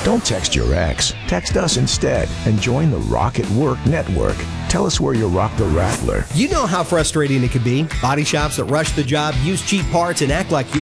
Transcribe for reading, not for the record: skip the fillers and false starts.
Don't text your ex. Text us instead and join the Rock at Work network. Tell us where you rock the Rattler. You know how frustrating it can be. Body shops that rush the job, use cheap parts, and act like you